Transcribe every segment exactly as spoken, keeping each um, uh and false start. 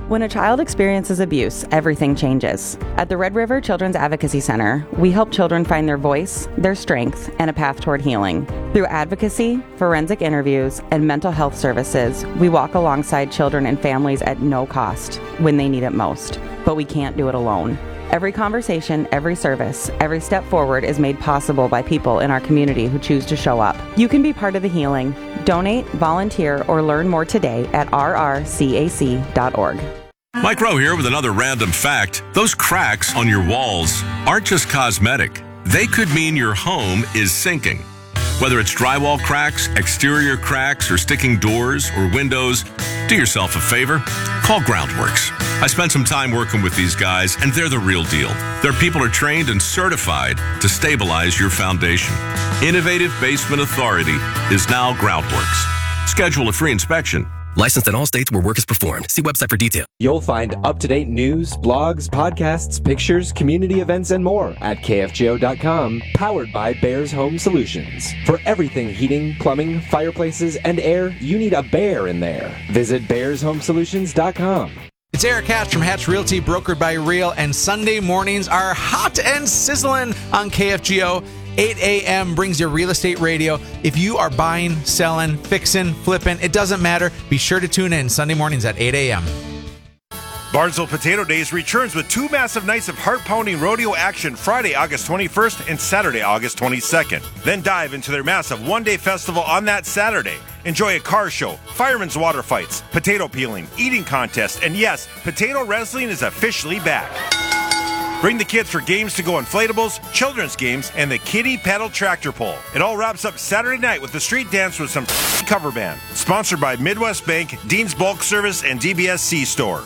When a child experiences abuse, everything changes. At the Red River Children's Advocacy Center, we help children find their voice, their strength, and a path toward healing. Through advocacy, forensic interviews, and mental health services, we walk alongside children and families at no cost when they need it most. But we can't do it alone. Every conversation, every service, every step forward is made possible by people in our community who choose to show up. You can be part of the healing. Donate, volunteer, or learn more today at r r c a c dot org. Mike Rowe here with another random fact. Those cracks on your walls aren't just cosmetic. They could mean your home is sinking. Whether it's drywall cracks, exterior cracks, or sticking doors or windows, do yourself a favor. Call Groundworks. I spent some time working with these guys, and they're the real deal. Their people are trained and certified to stabilize your foundation. Innovative Basement Authority is now Groundworks. Schedule a free inspection. Licensed in all states where work is performed. See website for detail. You'll find up-to-date news, blogs, podcasts, pictures, community events, and more at K F G O dot com, powered by Bears Home Solutions. For everything heating, plumbing, fireplaces, and air, you need a bear in there. Visit bears home solutions dot com. It's Eric Hatch from Hatch Realty, brokered by Real, and Sunday mornings are hot and sizzling on K F G O. eight a.m. brings your real estate radio. If you are buying, selling, fixing, flipping, it doesn't matter. Be sure to tune in Sunday mornings at eight a.m. Barnesville Potato Days returns with two massive nights of heart-pounding rodeo action Friday, August twenty-first and Saturday, August twenty-second. Then dive into their massive one-day festival on that Saturday. Enjoy a car show, firemen's water fights, potato peeling, eating contest, and yes, potato wrestling is officially back. Bring the kids for games to go inflatables, children's games, and the kiddie paddle tractor pull. It all wraps up Saturday night with the street dance with some cover band. Sponsored by Midwest Bank, Dean's Bulk Service, and D B S C Store.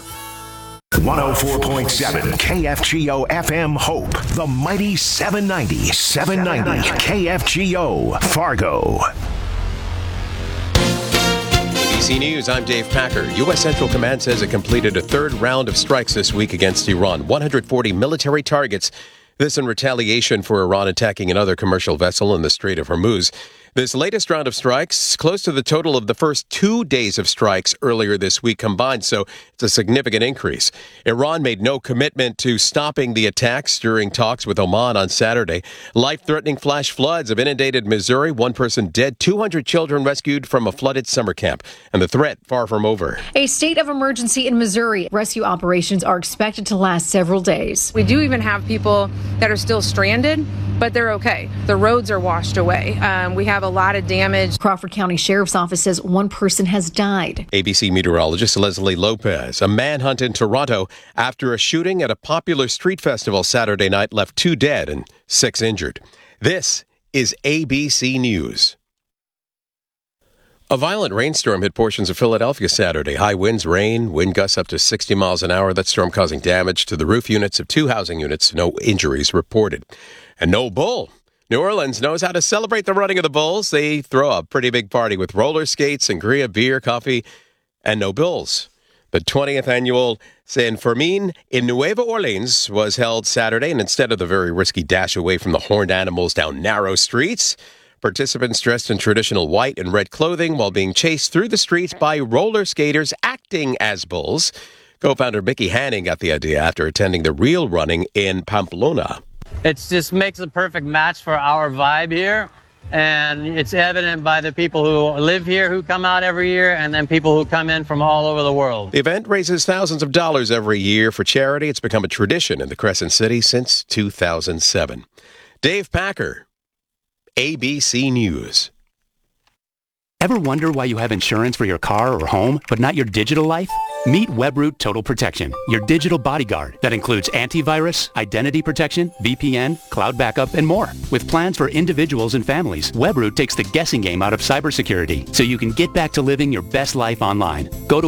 one oh four point seven K F G O F M Hope. The mighty seven ninety, seven ninety K F G O Fargo. A B C News, I'm Dave Packer. U S Central Command says it completed a third round of strikes this week against Iran. one hundred forty military targets. This in retaliation for Iran attacking another commercial vessel in the Strait of Hormuz. This latest round of strikes, close to the total of the first two days of strikes earlier this week combined, so it's a significant increase. Iran made no commitment to stopping the attacks during talks with Oman on Saturday. Life-threatening flash floods have inundated Missouri. One person dead, two hundred children rescued from a flooded summer camp, and the threat far from over. A state of emergency in Missouri. Rescue operations are expected to last several days. We do even have people that are still stranded, but they're okay. The roads are washed away. Um, we have a lot of damage. Crawford County Sheriff's Office says one person has died. A B C meteorologist Leslie Lopez. A manhunt in Toronto after a shooting at a popular street festival Saturday night left two dead and six injured. This is A B C News. A violent rainstorm hit portions of Philadelphia Saturday. High winds, rain, wind gusts up to sixty miles an hour. That storm causing damage to the roof units of two housing units. No injuries reported. And no bull. New Orleans knows how to celebrate the running of the bulls. They throw a pretty big party with roller skates, sangria, beer, coffee, and no bulls. The twentieth annual San Fermin in Nueva Orleans was held Saturday, and instead of the very risky dash away from the horned animals down narrow streets, participants dressed in traditional white and red clothing while being chased through the streets by roller skaters acting as bulls. Co-founder Mickey Hanning got the idea after attending the real running in Pamplona. It just makes a perfect match for our vibe here, and it's evident by the people who live here who come out every year and then people who come in from all over the world. The event raises thousands of dollars every year for charity. It's become a tradition in the Crescent City since two thousand seven. Dave Packer, A B C News. Ever wonder why you have insurance for your car or home, but not your digital life? Meet WebRoot Total Protection, your digital bodyguard that includes antivirus, identity protection, V P N, cloud backup, and more. With plans for individuals and families, WebRoot takes the guessing game out of cybersecurity so you can get back to living your best life online. Go to